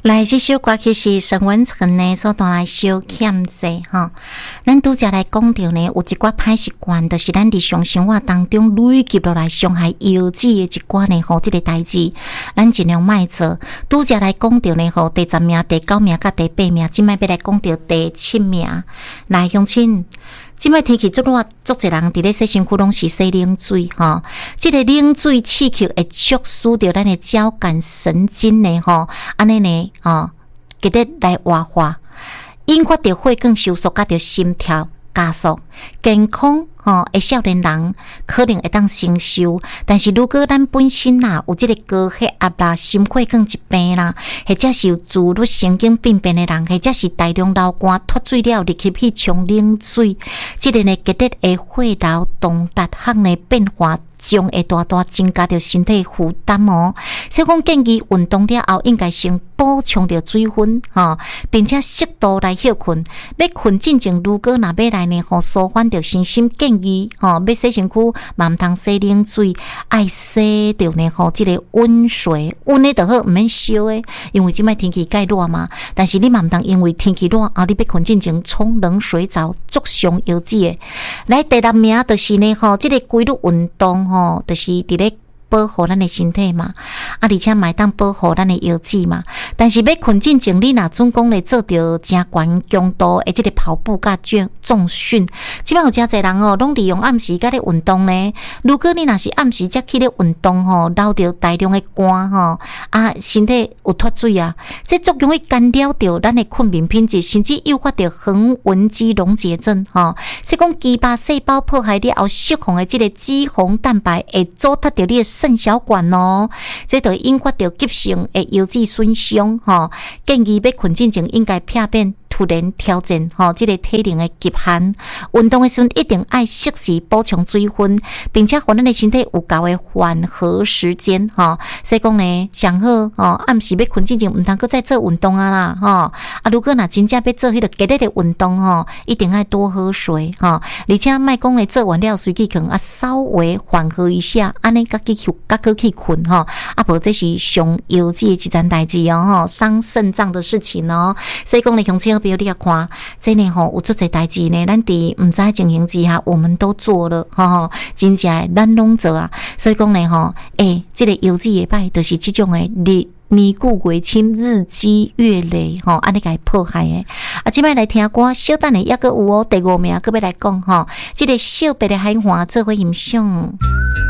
来，这首歌曲是沈文成呢所带来小欠债哈。咱拄则来讲到呢，有一寡歹习惯，就是咱日常生活当中累积落来伤害腰子的一寡呢，吼，这个代志，咱尽量莫做。拄则来讲到呢，吼，第10名、第9名、甲第8名，即摆要来讲到第7名。来，乡亲。即摆天气足热，足侪人伫咧洗身躯拢是洗冷水吼。即个冷水刺激会促使着咱的交感神经呢吼，安尼呢吼，给得来活化，引发着血管收缩，甲着心跳加速，健康会少年人可能会当承受，但是如果咱本身有这个高血压啦、心血管疾病啦，或者是有自律神经病变的人，或者是大量流汗脱水了，立刻去冲冷水，这个呢，极得会血流动达项的变化。将会大大增加着身体负担哦，所以讲建议运动了后，应该先补充着水分并且适度来休困。要困进前，如果若要来呢，舒缓着身心，建议要洗身躯，嘛毋通洗冷水，爱洗着呢这个温水，温的就好，毋免烧的，因为即摆天气介热嘛。但是你嘛毋通因为天气热你要困进前冲冷水澡，灼伤腰子的。来第6名就是呢这个规律运动。就是伫咧保护咱的身体嘛，而且嘛当保护咱的腰子嘛。但是要困进前，你若总讲咧做着真悬强度的即个跑步甲重训，即摆有真侪人拢利用暗时甲咧运动呢。如果你若是暗时才去咧运动流着大量的汗身体有脱水啊，这作用会干扰着咱的困眠品质，甚至诱发着横纹肌溶解症所以讲肌巴细胞破坏了后释放的即个脂肪蛋白，会阻断着你的肾小管这就引发着急性的腰子损伤建议要困进前应该避免突然挑战这个体能的极限。运动的时候一定爱适时补充水分，并且让咱的身体有够的缓和时间所以讲呢，上好暗时要困进前，唔通搁再做运动啦如果若真正要做迄个激烈的运动一定爱多喝水而且莫讲咧做完了随去困稍微缓和一下，安尼甲去困无这是伤腰子的一件代志伤肾脏的事情所以讲咧乡亲朋友你要看，这呢有足侪代志呢，咱伫毋知情形之下，我们都做了真正咱拢做啊。所以讲呢这个腰子会歹，就是这种的年久月深，日积月累安尼甲破坏的即摆来听歌，小等的抑阁有第5名，阁要来讲这个小白的海岸做伙欣赏。